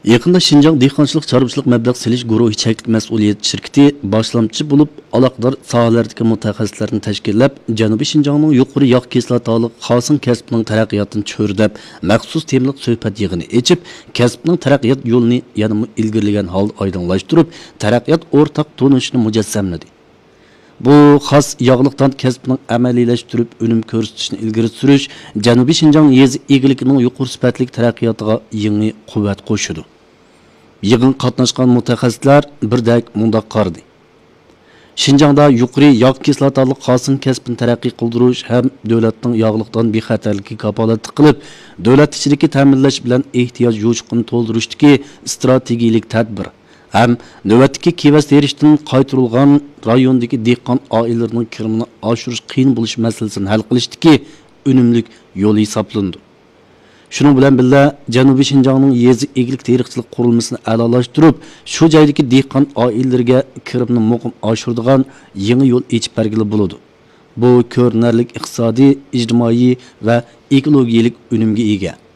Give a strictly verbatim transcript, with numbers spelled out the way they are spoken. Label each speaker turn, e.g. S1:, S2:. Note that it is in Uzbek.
S1: Yaqında Şinjan dehqonchilik chorvachilik mablag' silish guruhi cheklik mas'uliyat shirkati boshlamchi bo'lib aloqador sohalardagi mutaxassislarni tashkillab, Janubiy Şinjanning yuqori yog' kislotali xosin kasbining taraqqiyotini cho'rdab, maxsus temliq suhbat yig'ini ochib, kasbning taraqqiyot yo'lini yanada ilgirlagan holda oydinlashtirib, taraqqiyot o'rtaq tunishini mujassamladi. Bu xos yog'liqdan kasbning amaliyleştirib, önüm ko'rsatishni ilgari surish Janubiy Şinjan yezi egilikining yuqori sifatli taraqqiyotiga yangi quvvat qo'shadi. Yig'in qatnashgan mutaxassislar birdek mundaq qaradi. Şinjanda yuqori yog' kislotali xosin kasbini taraqqiy qildirish ham davlatning yog'liqdan bexatarligi kapolat qilib, davlat ichidagi ta'minlash bilan ehtiyoj yo'qligini to'ldirishdagi strategik tadbir. Hem növbetdeki kevas terishdan qaytarilgan rayondagi dehqon oilalarining kirimini oshirish qiyin bo'lish masalasini hal qilishdagi unumli yo'l hisoblandi. Shuning bilan birga Janubiy Şinjanning yezi eglik tarixchilik qurilmasini a'lolashtirib, shu joydagi dehqon oilalariga kirimni muqim oshiradigan yangi yo'l ochib bergili bo'ladi. Bu ko'rinarli iqtisodiy, ijtimoiy va ekologik unumga ega.